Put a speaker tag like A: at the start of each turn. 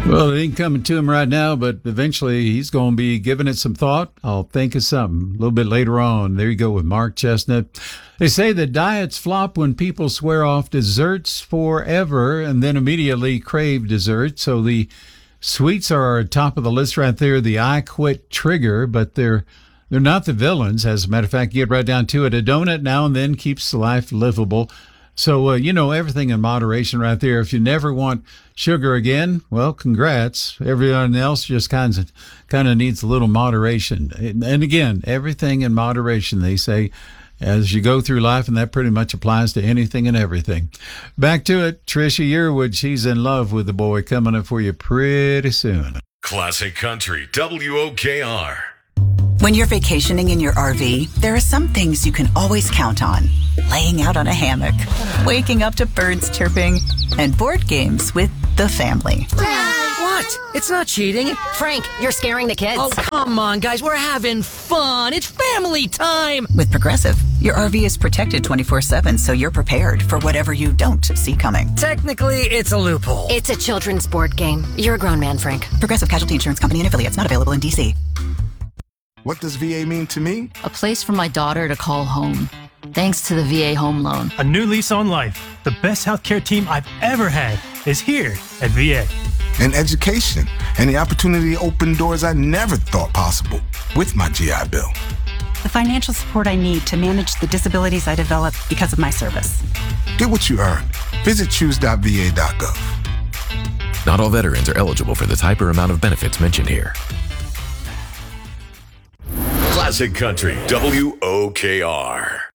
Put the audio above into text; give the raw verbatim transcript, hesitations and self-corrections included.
A: Well, it ain't coming to him right now, but eventually he's going to be giving it some thought. I'll think of something a little bit later on. There you go with Mark Chestnut. They say that diets flop when people swear off desserts forever and then immediately crave dessert. So the sweets are top of the list right there, the I quit trigger, but they're they're not the villains. As a matter of fact, you get right down to it. A donut now and then keeps life livable. So, uh, you know, everything in moderation right there. If you never want sugar again, well, congrats. Everyone else just kind of kind of needs a little moderation. And again, everything in moderation, they say, as you go through life, and that pretty much applies to anything and everything. Back to it. Trisha Yearwood, she's in love with the boy, coming up for you pretty soon.
B: Classic Country, W O K R.
C: When you're vacationing in your R V, there are some things you can always count on. Laying out on a hammock, waking up to birds chirping, and board games with the family.
D: What? It's not cheating.
E: Frank, you're scaring the kids.
D: Oh, come on, guys. We're having fun. It's family time.
C: With Progressive, your R V is protected twenty-four seven, so you're prepared for whatever you don't see coming.
D: Technically, it's a loophole.
E: It's a children's board game. You're a grown man, Frank.
C: Progressive Casualty Insurance Company and affiliates, not available in D C.
F: What does V A mean to me?
G: A place for my daughter to call home. Thanks to the V A Home Loan.
H: A new lease on life. The best healthcare team I've ever had is here at V A.
F: And education, and the opportunity to open doors I never thought possible with my G I Bill.
I: The financial support I need to manage the disabilities I developed because of my service.
F: Get what you earned. Visit choose dot v a dot gov.
J: Not all veterans are eligible for the type or amount of benefits mentioned here.
B: Classic Country, W O K R.